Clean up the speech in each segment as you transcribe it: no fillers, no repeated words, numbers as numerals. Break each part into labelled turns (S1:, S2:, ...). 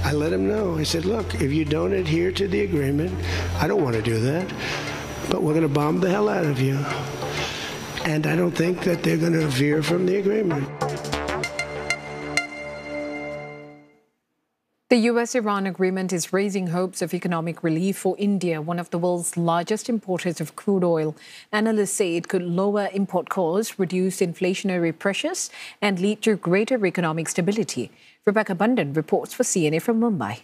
S1: I let him know. I said, look, if you don't adhere to the agreement, I don't want to do that, but we're going to bomb the hell out of you. And I don't think that they're going to veer from the agreement.
S2: The US-Iran agreement is raising hopes of economic relief for India, one of the world's largest importers of crude oil. Analysts say it could lower import costs, reduce inflationary pressures, and lead to greater economic stability. Rebecca Bundan reports for CNA from Mumbai.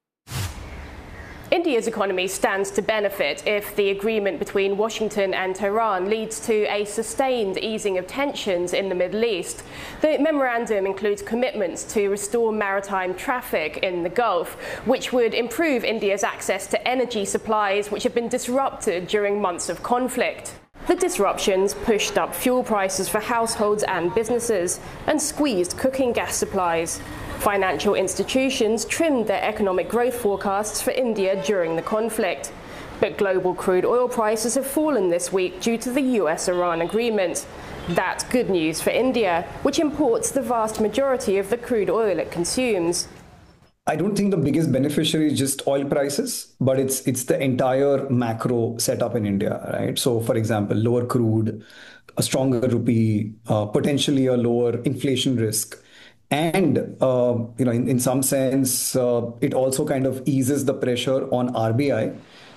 S3: India's economy stands to benefit if the agreement between Washington and Tehran leads to a sustained easing of tensions in the Middle East. The memorandum includes commitments to restore maritime traffic in the Gulf, which would improve India's access to energy supplies which have been disrupted during months of conflict. The disruptions pushed up fuel prices for households and businesses and squeezed cooking gas supplies. Financial institutions trimmed their economic growth forecasts for India during the conflict. But global crude oil prices have fallen this week due to the US-Iran agreement. That's good news for India, which imports the vast majority of the crude oil it consumes.
S4: I don't think the biggest beneficiary is just oil prices, but it's the entire macro setup in India, right? So, for example, lower crude, a stronger rupee, potentially a lower inflation risk. And, in some sense, it also kind of eases the pressure on RBI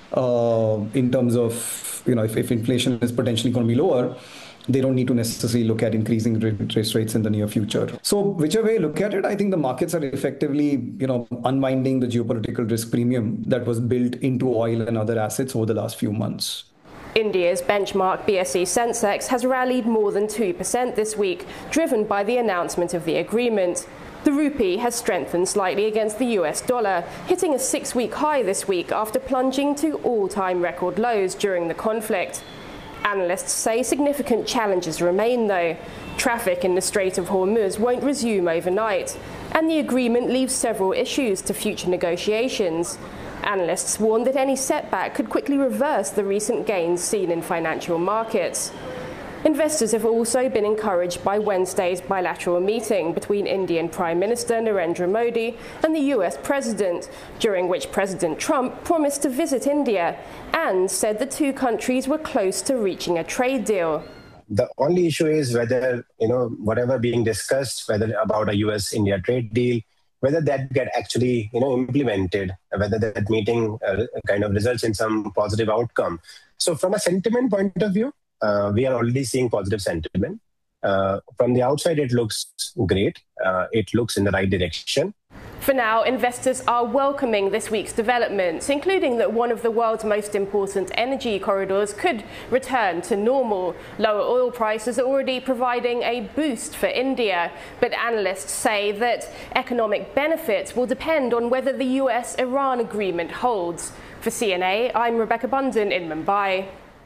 S4: in terms of, if inflation is potentially going to be lower, they don't need to necessarily look at increasing interest rates in the near future. So whichever way you look at it, I think the markets are effectively, unwinding the geopolitical risk premium that was built into oil and other assets over the last few months.
S3: India's benchmark BSE Sensex has rallied more than 2% this week, driven by the announcement of the agreement. The rupee has strengthened slightly against the US dollar, hitting a 6-week high this week after plunging to all-time record lows during the conflict. Analysts say significant challenges remain, though. Traffic in the Strait of Hormuz won't resume overnight, and the agreement leaves several issues to future negotiations. Analysts warn that any setback could quickly reverse the recent gains seen in financial markets. Investors have also been encouraged by Wednesday's bilateral meeting between Indian Prime Minister Narendra Modi and the US President, during which President Trump promised to visit India and said the two countries were close to reaching a trade deal.
S5: The only issue is whether, whatever being discussed, whether about a US-India trade deal, whether that get actually, implemented, whether that meeting kind of results in some positive outcome. So from a sentiment point of view, we are already seeing positive sentiment. From the outside, it looks great. It looks in the right direction.
S3: For now, investors are welcoming this week's developments, including that one of the world's most important energy corridors could return to normal. Lower oil prices are already providing a boost for India, but analysts say that economic benefits will depend on whether the US-Iran agreement holds. For CNA, I'm Rebecca Bundan in Mumbai.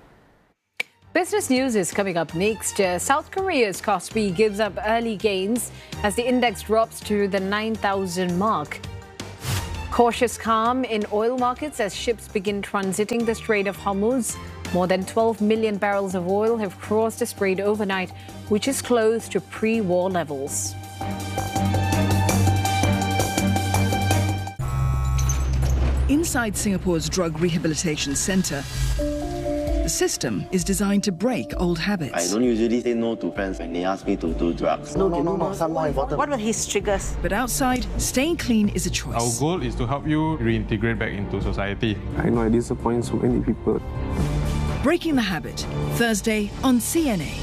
S2: Business news is coming up next. South Korea's Kospi gives up early gains as the index drops to the 9,000 mark. Cautious calm in oil markets as ships begin transiting the Strait of Hormuz. More than 12 million barrels of oil have crossed the strait overnight, which is close to pre-war levels.
S6: Inside Singapore's Drug Rehabilitation Centre, the system is designed to break old habits.
S7: I don't usually say no to friends when they ask me to do drugs.
S8: No, some more important. What were his triggers?
S6: But outside, staying clean is a choice.
S9: Our goal is to help you reintegrate back into society.
S10: I know I disappoint so many people.
S6: Breaking the Habit, Thursday on CNA.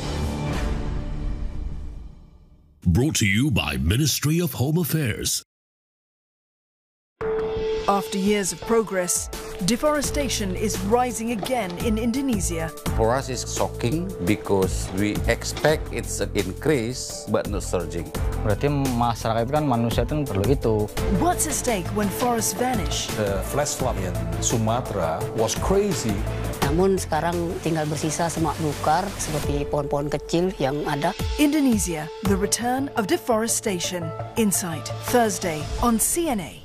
S11: Brought to you by Ministry of Home Affairs.
S6: After years of progress, deforestation is rising again in Indonesia.
S12: For us, it's shocking because we expect it's an increase but not surging.
S13: Berarti masyarakat kan manusia itu perlu itu.
S6: What's at stake when forests vanish?
S14: The flash flood in Sumatra was crazy.
S15: Namun sekarang tinggal bersisa semak belukar seperti pohon-pohon kecil yang ada.
S6: Indonesia, the return of deforestation. Insight, Thursday on CNA.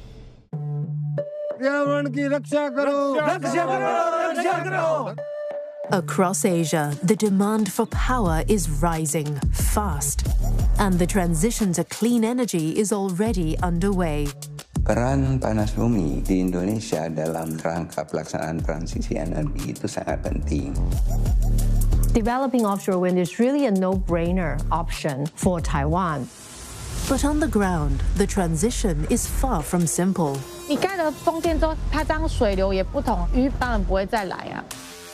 S16: Across Asia, the demand for power is rising fast, and the transition to clean energy is already underway.
S17: Peran panas bumi di Indonesia dalam rangka pelaksanaan transisi energi itu sangat penting.
S18: Developing offshore wind is really a no-brainer option for Taiwan.
S16: But on the ground, the transition is far from simple.
S19: 你盖了风电之后，它这样水流也不同，鱼当然不会再来啊。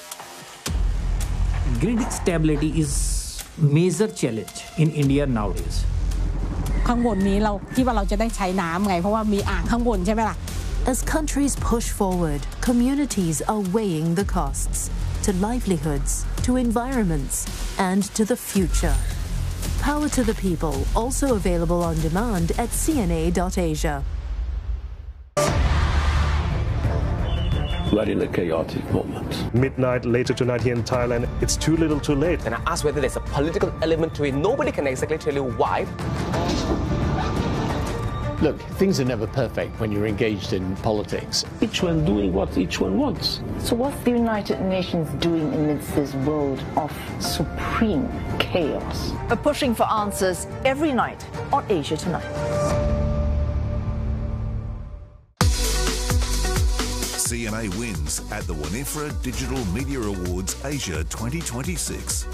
S20: Grid stability is major challenge in India nowadays.
S19: ข้างบนนี้เราที่ว่าเราจะได้ใช้น้ำไงเพราะว่ามีอ่างข้างบนใช่ไหมล่ะ
S16: As countries push forward, communities are weighing the costs to livelihoods, to environments, and to the future. Power to the People, also available on demand at cna.asia.
S21: We're in a chaotic moment.
S22: Midnight later tonight here in Thailand, it's too little too late.
S23: And I asked whether there's a political element to it. Nobody can exactly tell you why.
S21: Look, things are never perfect when you're engaged in politics. Each one doing what each one wants.
S24: So what's the United Nations doing amidst this world of supreme chaos?
S8: We're pushing for answers every night on Asia Tonight.
S25: CNA wins at the Winifred Digital Media Awards Asia 2026.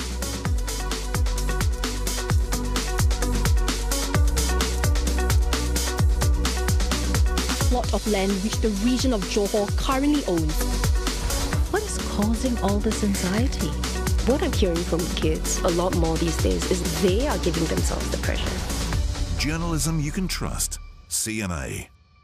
S26: Plot of land which the region of Johor currently owns.
S27: What is causing all this anxiety? What I'm hearing from kids a lot more these days is they are giving themselves the pressure.
S25: Journalism you can trust. CNA.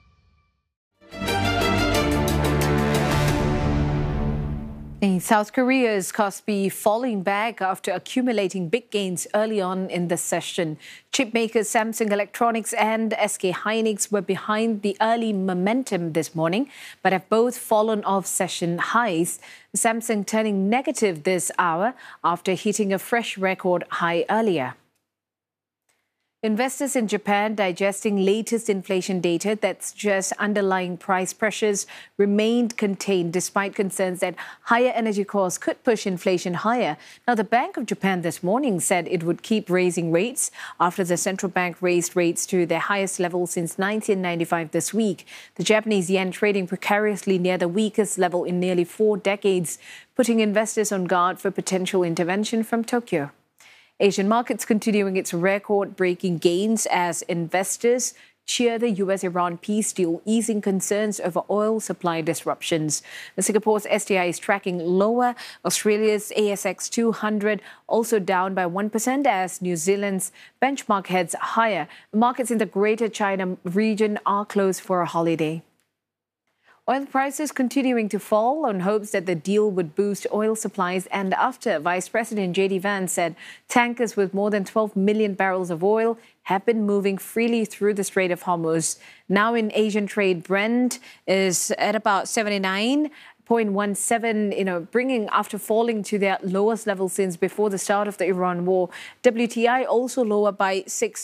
S2: South Korea's Kospi falling back after accumulating big gains early on in the session. Chip makers Samsung Electronics and SK Hynix were behind the early momentum this morning, but have both fallen off session highs. Samsung turning negative this hour after hitting a fresh record high earlier. Investors in Japan digesting latest inflation data that suggests underlying price pressures remained contained despite concerns that higher energy costs could push inflation higher. Now, the Bank of Japan this morning said it would keep raising rates after the central bank raised rates to their highest level since 1995 this week. The Japanese yen trading precariously near the weakest level in nearly 4 decades, putting investors on guard for potential intervention from Tokyo. Asian markets continuing its record-breaking gains as investors cheer the US-Iran peace deal, easing concerns over oil supply disruptions. Singapore's STI is tracking lower. Australia's ASX 200 also down by 1% as New Zealand's benchmark heads higher. Markets in the Greater China region are closed for a holiday. Oil prices continuing to fall on hopes that the deal would boost oil supplies, and after Vice President J.D. Vance said tankers with more than 12 million barrels of oil have been moving freely through the Strait of Hormuz. Now in Asian trade, Brent is at about 79.17, bringing after falling to their lowest level since before the start of the Iran war. WTI also lower by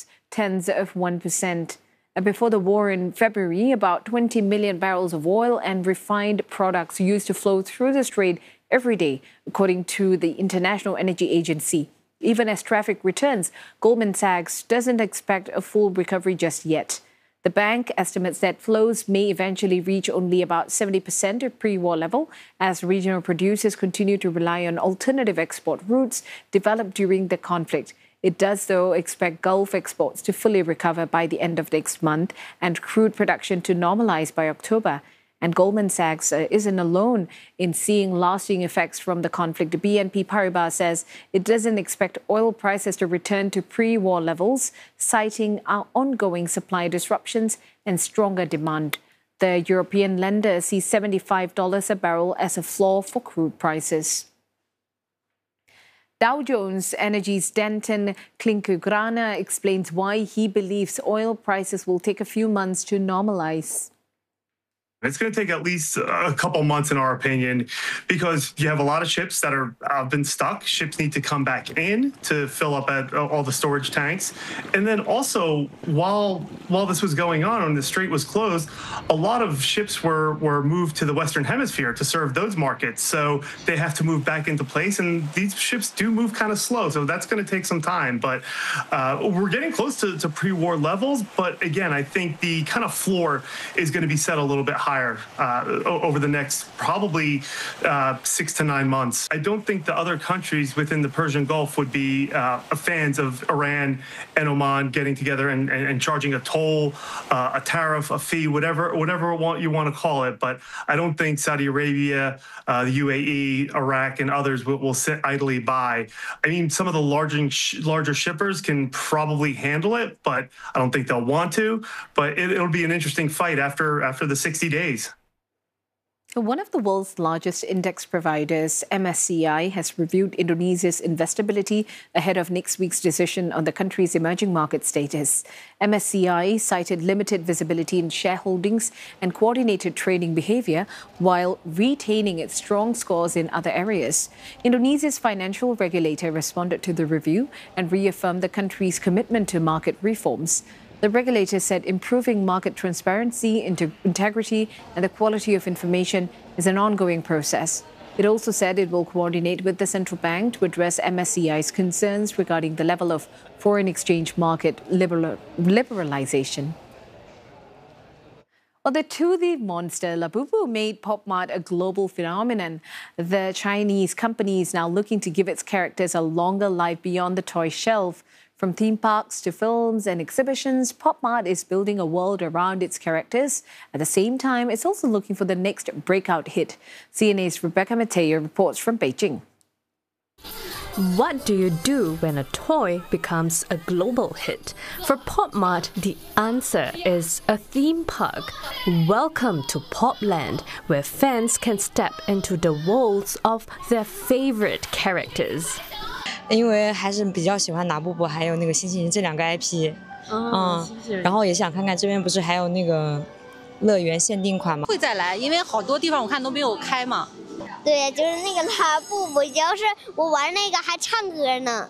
S2: 0.6%. Before the war in February, about 20 million barrels of oil and refined products used to flow through the strait every day, according to the International Energy Agency. Even as traffic returns, Goldman Sachs doesn't expect a full recovery just yet. The bank estimates that flows may eventually reach only about 70% of pre-war level as regional producers continue to rely on alternative export routes developed during the conflict. It does, though, expect Gulf exports to fully recover by the end of next month and crude production to normalize by October. And Goldman Sachs isn't alone in seeing lasting effects from the conflict. BNP Paribas says it doesn't expect oil prices to return to pre-war levels, citing our ongoing supply disruptions and stronger demand. The European lender sees $75 a barrel as a floor for crude prices. Dow Jones Energy's Denton Klinkgrana explains why he believes oil prices will take a few months to normalize.
S1: It's going to take at least a couple months, in our opinion, because you have a lot of ships that are been stuck. Ships need to come back in to fill up at all the storage tanks. And then also, while this was going on and the strait was closed, a lot of ships were moved to the Western Hemisphere to serve those markets. So they have to move back into place. And these ships do move kind of slow. So that's going to take some time. But we're getting close to pre-war levels. But again, I think the kind of floor is going to be set a little bit higher over the next probably 6 to 9 months. I don't think the other countries within the Persian Gulf would be fans of Iran and Oman getting together and charging a toll, a tariff, a fee, whatever you want to call it. But I don't think Saudi Arabia, the UAE, Iraq, and others will sit idly by. I mean, some of the larger shippers can probably handle it, but I don't think they'll want to. But it'll be an interesting fight after the 60 days.
S2: One of the world's largest index providers, MSCI, has reviewed Indonesia's investability ahead of next week's decision on the country's emerging market status. MSCI cited limited visibility in shareholdings and coordinated trading behavior while retaining its strong scores in other areas. Indonesia's financial regulator responded to the review and reaffirmed the country's commitment to market reforms. The regulator said improving market transparency, integrity and the quality of information is an ongoing process. It also said it will coordinate with the central bank to address MSCI's concerns regarding the level of foreign exchange market liberalization. Well, the toothy monster Labubu made Pop Mart a global phenomenon. The Chinese company is now looking to give its characters a longer life beyond the toy shelf. From theme parks to films and exhibitions, Pop Mart is building a world around its characters. At the same time, it's also looking for the next breakout hit. CNA's Rebecca Mateo reports from Beijing.
S3: What do you do when a toy becomes a global hit? For Pop Mart, the answer is a theme park. Welcome to Popland, where fans can step into the worlds of their favorite characters.
S4: 因为还是比较喜欢拿布布还有那个星星这2个 IP， 然后也想看看这边不是还有那个乐园限定款吗？
S5: 会再来，因为好多地方我看都没有开嘛。
S7: 对，就是那个拉布布，就是我玩那个还唱歌呢。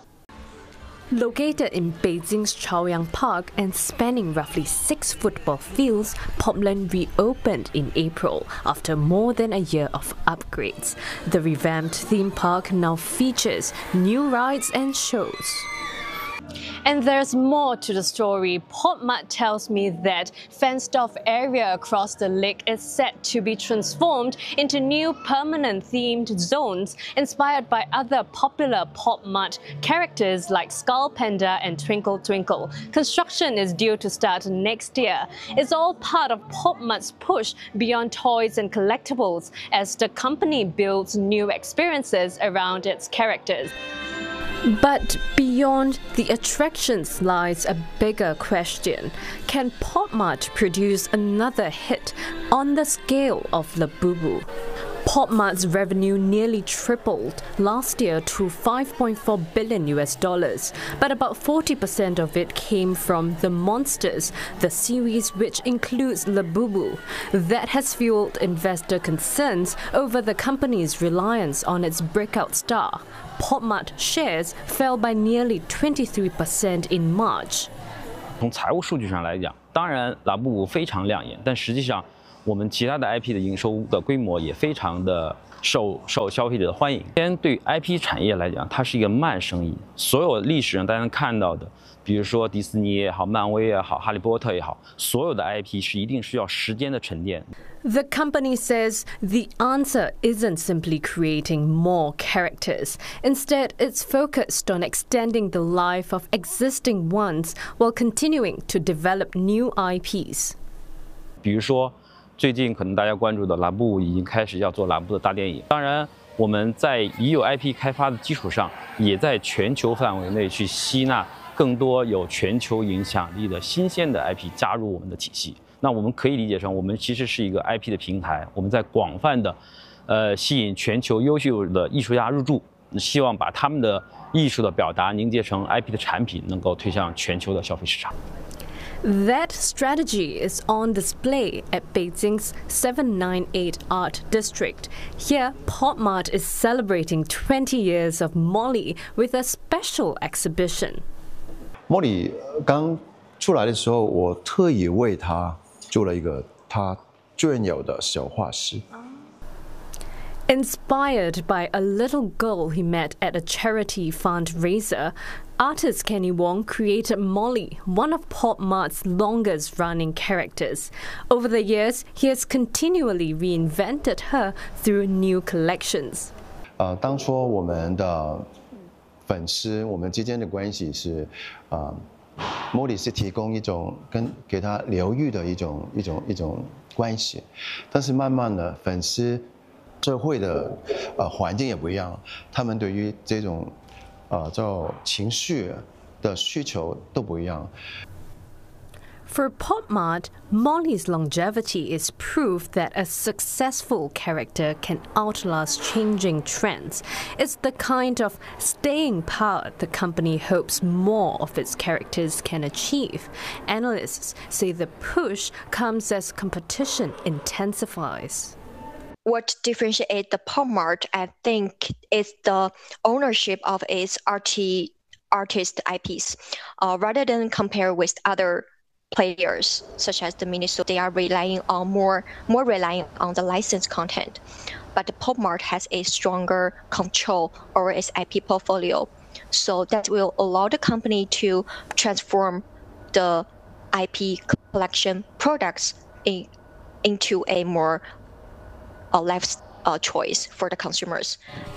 S3: Located in Beijing's Chaoyang Park and spanning roughly 6 football fields, Popland reopened in April after more than a year of upgrades. The revamped theme park now features new rides and shows.
S9: And there's more to the story. Pop Mart tells me that fenced-off area across the lake is set to be transformed into new permanent themed zones inspired by other popular Pop Mart characters like Skull Panda and Twinkle Twinkle. Construction is due to start next year. It's all part of Pop Mart's push beyond toys and collectibles as the company builds new experiences around its characters.
S3: But beyond the attractions lies a bigger question. Can Pop Mart produce another hit on the scale of Labubu? Pop Mart's revenue nearly tripled last year to $5.4 billion, but about 40% of it came from The Monsters, the series which includes Labubu. That has fueled investor concerns over the company's reliance on its breakout star. Pop Mart shares fell by nearly 23% in March.
S10: 从财务数据上来讲，当然拉布布非常亮眼，但实际上我们其他的 IP 的营收的规模也非常的受消费者的欢迎。先对 IP 产业来讲，它是一个慢生意。所有历史上大家能看到的，比如说迪士尼也好、漫威也好、哈利波特也好，所有的 IP 是一定需要时间的沉淀。
S3: The company says the answer isn't simply creating more characters. Instead, it's focused on extending the life of existing ones while continuing to develop new IPs.
S10: 比如说，最近可能大家关注的拉布已经开始要做拉布的大电影。当然，我们在已有 IP 开发的基础上，也在全球范围内去吸纳更多有全球影响力的新鲜的 IP 加入我们的体系。 那我们可以理解成，我们其实是一个 IP 的平台，我们在广泛的，吸引全球优秀的艺术家入驻，希望把他们的艺术的表达凝结成 IP 的产品，能够推向全球的消费市场。
S3: That strategy is on display at Beijing's 798 Art District. Here, Pop Mart is celebrating 20 years of Molly with a special exhibition.
S6: Molly 刚出来的时候，我特意为他做了一个他专有的小画室。
S3: Inspired by a little girl he met at a charity fundraiser, artist Kenny Wong created Molly, one of Pop Mart's longest-running characters. Over the years, he has continually reinvented her through new collections.
S6: 当初我们的粉丝，我们之间的关系是，Molly 是提供一种给他疗愈的一种关系，但是慢慢的粉丝。社会的环境也不一样，他们对于这种情绪的需求都不一样。
S3: For Pop Mart, Molly's longevity is proof that a successful character can outlast changing trends. It's the kind of staying power the company hopes more of its characters can achieve. Analysts say the push comes as competition intensifies.
S11: What differentiates the Pop Mart, I think, is the ownership of its artist IPs. Rather than compare with other players, such as the Miniso, they are relying on more relying on the licensed content. But the Pop Mart has a stronger control over its IP portfolio, so that will allow the company to transform the IP collection products into a more life choice for the consumers.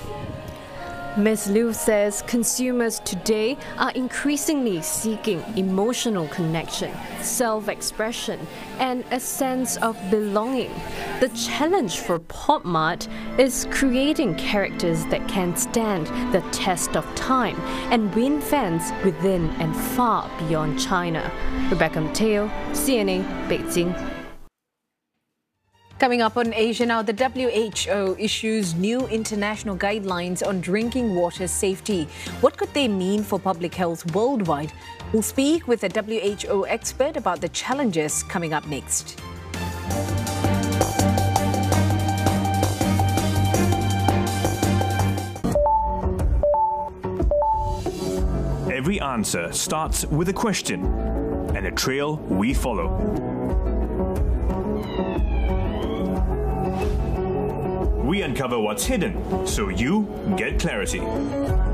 S3: Ms. Liu says consumers today are increasingly seeking emotional connection, self-expression, and a sense of belonging. The challenge for Pop Mart is creating characters that can stand the test of time and win fans within and far beyond China. Rebecca Mateo, CNA, Beijing.
S2: Coming up on Asia Now, the WHO issues new international guidelines on drinking water safety. What could they mean for public health worldwide? We'll speak with a WHO expert about the challenges coming up next.
S12: Every answer starts with a question and a trail we follow. We uncover what's hidden so you get clarity.